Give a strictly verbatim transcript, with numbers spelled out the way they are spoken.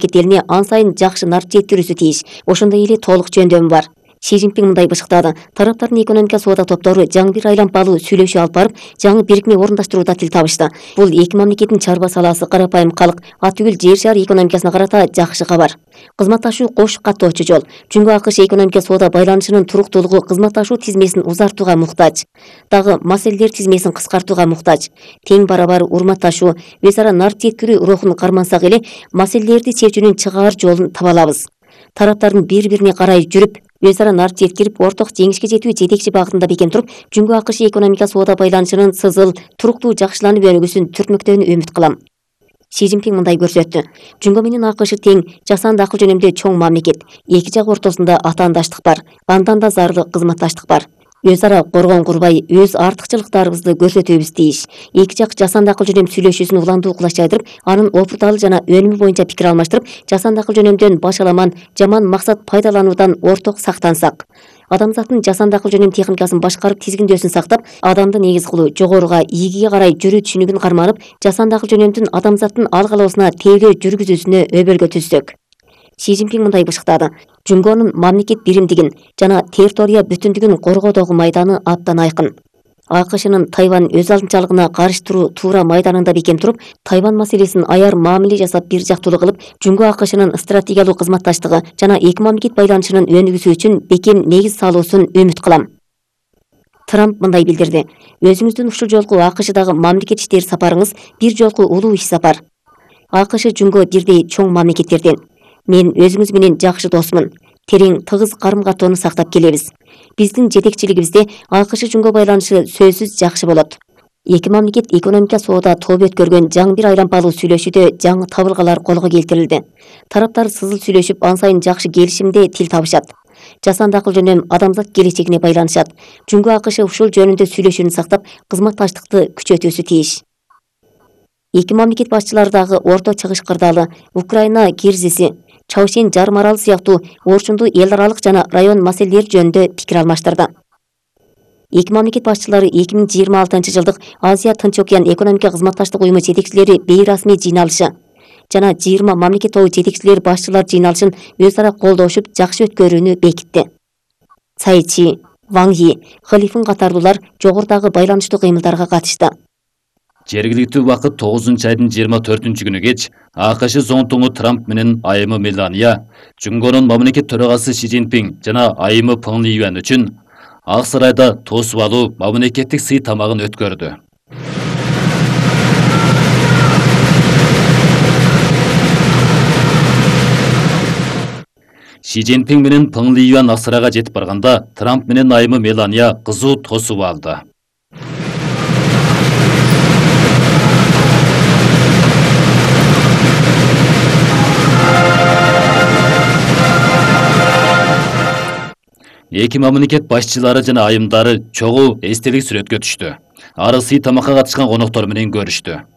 мамлекет элине ан сайын жакшы нарт жеткирүүсү тийиш. Ошондой эле толук жөндөмү бар. Си Цзиньпин мындай бышыктады. Тараптардын экономика соода топтору жаңы бир айлампалуу сүйлөшүү алып барып, жаңы бирикме орундаштырууда тил табышты. Бул эки мамлекеттин чарба саласы, карапайым калк, ат түгүл жер шаар экономикасына карата жакшы кабар. Кызматташуу кош каттоочу жол. Жөнгө АКШ экономика соода байланышынын туруктуулугу кызматташуу тизмесин узартууга муктаж. Дагы маселелер тизмесин кыскартууга муктаж. Тең барабар урматташуу, өз ара нарт жеткирүү рухун кармансак эле маселелерди чечүүнүн чыгаар жолун таба алабыз. Тараптардын бири-бирине карай жүрүп, өз ара нарт жеткирип, орток жеңишке жетүү жетекчи багытында бекем туруп, Жөнгө АКШ экономика соода байланышынын сызыл, туруктуу жакшыланып өнүгүүсүн түртмөктөөнү үмүт кылам. Си Цзиньпин мындай көрсөттү. Жөнгө менен АКШ тең, жасанды акыл жөнүндө чоң мамлекет. Эки жак ортосунда атаандаштык бар, андан да зарыл кызматташтык бар. Өз ара коргон курбай, өз артыкчылыктарыбызды көрсөтөбүз тийиш. Эки жак жасанды акыл жөнүндө сүйлөшүүсүн уландуу кылаш жайдырып, анын опурталы жана өнүмү боюнча пикир алмаштырып, жасанды акыл жөнүндөн башаламан, жаман максат пайдалануудан орток сактансак. Адамзаттын жасанды акыл жөнүндө техникасын башкарып тизгиндөөсүн сактап, адамды негиз кылуу, жогоруга, ийгиге карай жүрүү түшүнүгүн карманып, жасанды акыл жөнүндө адамзаттын алгалоосуна тейлөө жүргүзүүсүнө өбөлгө түзсөк. Си Цзиньпин мындай бышыктады. Жөнгөнүн мамлекет биримдигин жана территория бүтүндүгүн коргоодогу майданы абдан айкын. АКШнын Тайвань өз алдынчалыгына каршы туруу туура майданында бекем туруп, Тайвань маселесин аяр маамиле жасап бир жактуулуу кылып, Жөнгө АКШнын стратегиялык кызматташтыгы жана эки мамлекет байланышынын өнүгүүсү үчүн бекем негиз салуусун үмүт кылам. Трамп мындай билдирди. Өзүңүздүн ушул жолку АКШдагы мамлекет иштери сапарыңыз бир жолку улуу иш сапар. АКШ Жөнгө бирдей чоң мамлекеттерден. Мен өзүңүз менен жакшы досмун. Терең тыгыз карым-катоону сактап келебиз. Биздин жетекчилигибизде АКШ Жөнгө байланышы сөзсүз жакшы болот. Эки мамлекет экономика соода тобу өткөргөн жаңы бир айлампалуу сүйлөшүүдө жаңы табылгалар колго келтирилди. Тараптар сызыл сүйлөшүп, ан сайын жакшы келишимде тил табышат. Жасанды акыл жөнүндө адамзат келечегине байланышат. Жөнгө АКШ ушул жөнүндө сүйлөшүүнү сактап, кызматташтыкты күчөтүүсү тийиш. Эки мамлекет башчылары дагы Орто Чыгыш кырдаалы, Украина кризиси, Чаушен жарым аралы сыяктуу орчундуу эл аралык жана район маселелери жөнүндө пикир алмаштырды. Эки мамлекет башчылары эки миң жыйырма алтынчы жылдык Азия Тынч океан экономика кызматташтык уюму жетекчилери бейрасмий жыйналышы жана жыйырма мамлекет тобу жетекчилери башчылар жыйналышын өз ара колдошуп жакшы өткөрүүнү бекитти. Цай Чи, Ван Yi, Халифин катарлуулар жогорудагы байланыштуу кыймылдарга катышты. Жергиликтүү убакыт тогузунчу айдын жыйырма төртүнчү күнү кеч АКШ зонтуңу Трамп менен айымы Мелания, Жөнгөнүн мамлекет төрагасы Си Цзиньпин жана айымы Пeng Liyuan үчүн Ак Сарайда тосуп алуу мамлекеттик сый тамагын өткөрдү. Си Цзиньпин менен Пeng Liyuan Ак Сарайга жетип барганда, Трамп менен айымы Мелания кызуу тосуп алды. Эки мамлекет башчылары жана айымдары чогуу эстелик сүрөткө түштү. Ары сый тамакка катышкан коноктор менен көрүштү.